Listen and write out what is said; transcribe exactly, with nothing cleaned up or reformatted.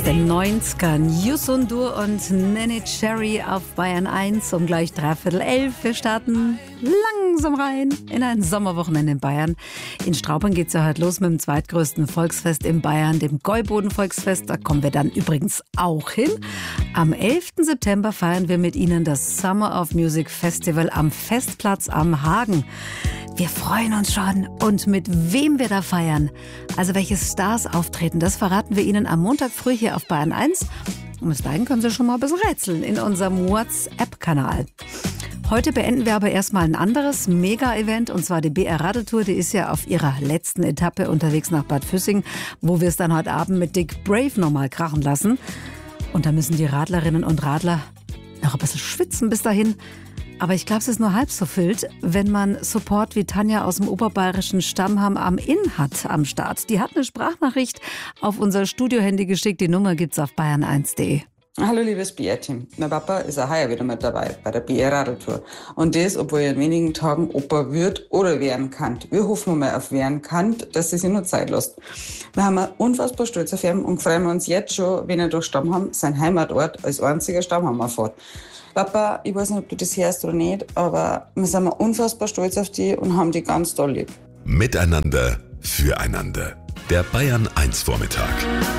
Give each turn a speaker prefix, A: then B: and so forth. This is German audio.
A: den neunzigern. Youssou N'Dour und Neneh Cherry auf Bayern eins um gleich dreiviertel elf. Wir starten langsam rein in ein Sommerwochenende in Bayern. In Straubing geht es ja heute los mit dem zweitgrößten Volksfest in Bayern, dem Gäuboden-Volksfest. Da kommen wir dann übrigens auch hin. Am elften September feiern wir mit Ihnen das Summer of Music Festival am Festplatz am Hagen. Wir freuen uns schon. Und mit wem wir da feiern, also welche Stars auftreten, das verraten wir Ihnen am Montag früh hier auf Bayern eins. Und bis dahin können Sie schon mal ein bisschen rätseln in unserem WhatsApp-Kanal. Heute beenden wir aber erstmal ein anderes Mega-Event, und zwar die B R-Radeltour. Die ist ja auf ihrer letzten Etappe unterwegs nach Bad Füssing, wo wir es dann heute Abend mit Dick Brave nochmal krachen lassen. Und da müssen die Radlerinnen und Radler noch ein bisschen schwitzen bis dahin. Aber ich glaube, es ist nur halb so wild, wenn man Support wie Tanja aus dem oberbayerischen Stammheim am Inn hat am Start. Die hat eine Sprachnachricht auf unser Studiohandy geschickt. Die Nummer gibt's auf bayern eins punkt de.
B: Hallo liebes B R-Team. Mein Papa ist auch heuer wieder mit dabei bei der B R-Radeltour. Und das, obwohl er in wenigen Tagen Opa wird oder werden kann. Wir hoffen mal auf werden kann, dass sie sich noch Zeit lässt. Wir haben unfassbar stolz auf ihn und freuen uns jetzt schon, wenn er durch Stammheim, sein Heimatort, als einziger Stammheim erfährt. Papa, ich weiß nicht, ob du das hörst oder nicht, aber wir sind unfassbar stolz auf dich und haben dich ganz doll lieb.
C: Miteinander, füreinander. Der Bayern eins Vormittag.